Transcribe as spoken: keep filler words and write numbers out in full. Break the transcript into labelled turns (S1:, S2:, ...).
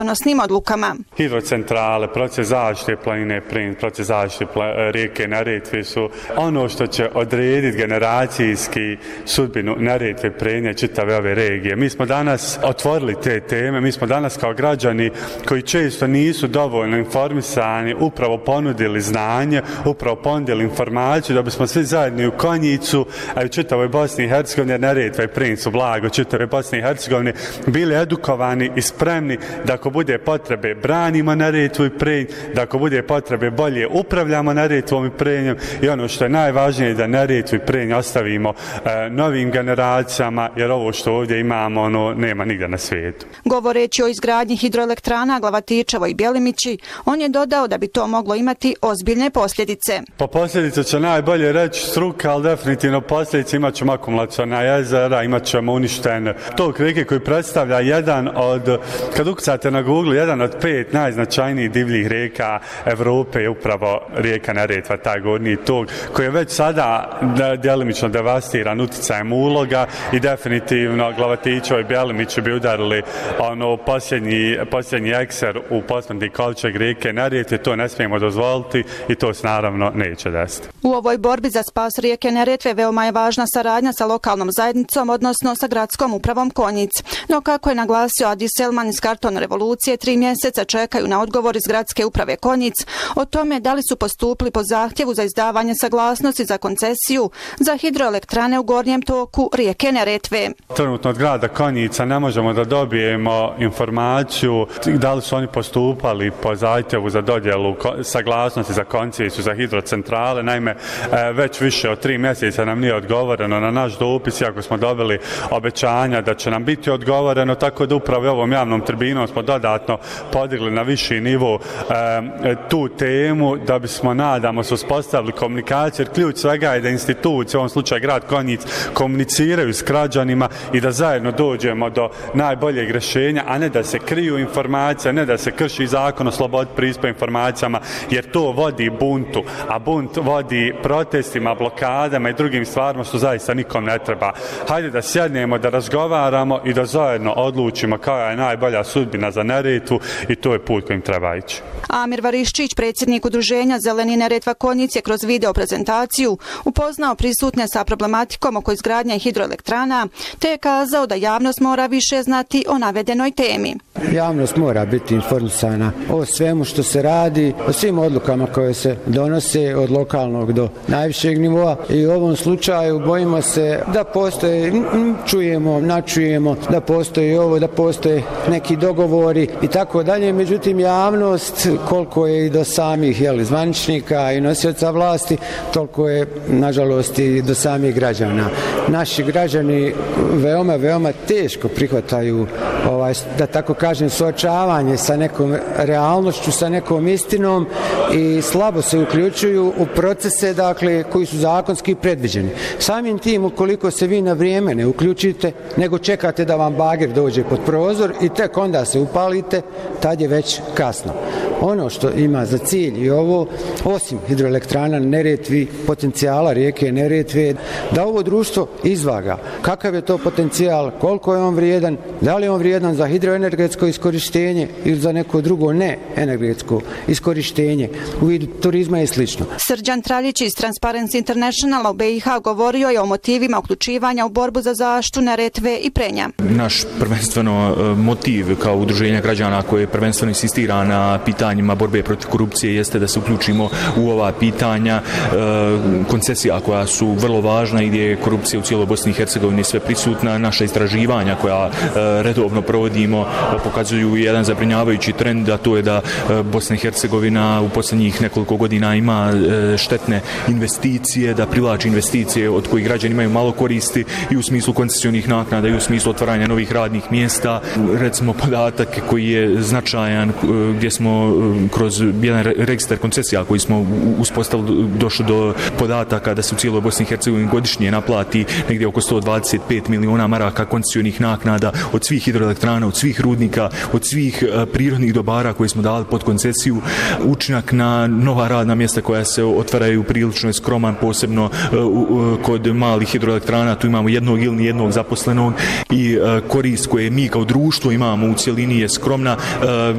S1: donosnim odlukama.
S2: Hidrocentrale, proces zaštite planine Prinj, proces zaštite rijeke Neretve su ono što će odrediti generacijski sudbinu Neretve, Prenja, čitave ove regije. Mi smo danas otvorili te teme, mi smo danas kao građani koji često nisu dovoljno informisani upravo ponudili znanje, upravo ponudili informaciju da bismo svi zajedni u Konjicu, a i u čitavoj Bosni i Hercegovini, Neretva i Prinj su blago čitave Bosne i Hercegovine, bili edukovani i spremni da ako bude potrebe branimo Neretvu i Prinj, da ako bude potrebe bolje upravljamo Neretvom i Prenjom i ono što je najvažnije da Neretvu i Prenj ostavimo e, novim generacijama, jer ovo što ovdje imamo ono nema nigdje na svijetu.
S1: Govoreći o izgradnji hidroelektrana Glavatičevo i Bjelimići, on je dodao da bi to moglo imati ozbiljne posljedice.
S2: Po posljedice će najbolje reći struka, ali definitivno posljedice imat ćemo akumulaciona jezera, imat ćemo uništen tok rijeke koji predstavlja jedan od, kad ukucate na Google, jedan od pet najznačajnijih divljih rijeka Evrope je upravo rijeka Neretva, taj gornji tok, koji je već sada djelimično devastiran uticajem uloga i definitivno Glavatičevo i Bjelimići bi udarili ono posljednji, posljednji ekser u posmrtni kovčeg rijeke Neretve, to ne smijemo dozvoliti i to se naravno neće desiti.
S1: U ovoj borbi za spas rijeke Neretve veoma je važna saradnja sa lokalnom zajednicom, odnosno sa gradskom upravom Konjic. No kako je naglasio Adi Selman iz Karton revolucije, tri mjeseca čekaju na odgovor iz gradske uprave Konjic o tome da li su postupili po zahtjevu za izdavanje saglasnosti za koncesiju za hidroelektrane u gornjem toku rijeke Neretve.
S2: Trenutno od grada Konjica ne možemo da dobijemo informaciju da li su oni postupali po zahtjevu za dodjelu saglasnosti za koncesiju za hidrocentrale. Naime, već više od tri mjeseca nam nije odgovoreno na naš dopis, iako smo dobili obećanja da će nam biti odgovoreno, tako da upravo ovom javnom tribinom smo dodatno podigli na viši nivo e, tu temu da bismo, nadamo se, uspostavili komunikaciju, jer ključ svega je da institucije, u ovom slučaju grad Konjic, komuniciraju s građanima i da zajedno dođemo do najboljeg rješenja, a ne da se kriju informacije, ne da se krši zakon o slobodi pristupa informacijama, jer to vodi buntu, a bunt vodi protestima, blokadama i drugim stvarima što zaista nikom ne treba. Hajde da sjednemo, da razgovaramo i da zajedno odlučimo koja je najbolja sudbina za Neretvu i to je put kojim treba ići.
S1: Amir Variščić, predsjednik udruženja Zeleni Neretva Konjic, je kroz video prezentaciju upoznao prisutne sa problematikom oko izgradnje hidroelektrana, te je kazao da javnost mora više znati o navedenoj temi.
S3: Javnost mora biti informisana o svemu što se radi, o svim odlukama koje se donose od lokalnog do najvišeg nivoa i u ovom slučaju bojimo se da postoje, čujemo, načujemo, da postoji ovo, da postoje neki dogovori i tako dalje, međutim javnost koliko je i do samih jeli, zvaničnika i nosioca vlasti, toliko je nažalost i do samih građana. Naši građani veoma, veoma teško prihvataju ovaj, da tako kažem, suočavanje sa nekom realnošću, sa nekom istinom i slabo se uključuju u procese, dakle, koji su zakonski predviđeni. Samim tim, ukoliko se vi na vrijeme ne uključite, nego čekate da vam bager dođe pod prozor i tek onda se upalite, tad je već kasno. Ono što ima za cilj i ovo, osim hidroelektrana na Neretvi, potencijala rijeke Neretve, da ovo društvo izvaga kakav je to potencijal, koliko je on vrijedan, da li je on vrijedan za hidroenergetsko iskorištenje ili za neko drugo ne energetsko iskorištenje u vidu turizma i slično.
S1: Srđan Traljić iz Transparency Internationala u B i H govorio je o motivima uključivanja u borbu za zaštitu Neretve i Prenja.
S4: Naš prvenstveno motiv kao udruženja građana koje prvenstveno insistira na pitanjima borbe protiv korupcije jeste da se uključimo u ova pitanja koncesija koja su vrlo važna i gdje je korupcija u cijeloj Bosni i Hercegovini sve prisutna. Naša istraživanja koja redovno provodimo pokazuju jedan zabrinjavajući trend, a to je da Bosna i Hercegovina u posljednjih nekoliko godina ima štetne investicije, da privlači investicije od kojih građani imaju malo koristi i u smislu koncesionih naknada i u smislu otvaranja novih radnih mjesta. Recimo podatak koji je značajan gdje smo kroz jedan registar koncesija koji smo uspostavili došli do podataka da se u cijeloj Bosni i Hercegovini godišnje naplati negdje oko sto dvadeset pet miliona maraka koncesionih naknada od svih hidroelektrana, od svih rudnika, od svih prirodnih dobara koje smo dali pod koncesiju. Učinak na nova radna mjesta koja se otvaraju prilično je skroman, posebno kod malih hidroelektrana, tu imamo jednog ili jednog zaposlenog i korist koje mi kao društvo imamo u cjelini je skromna.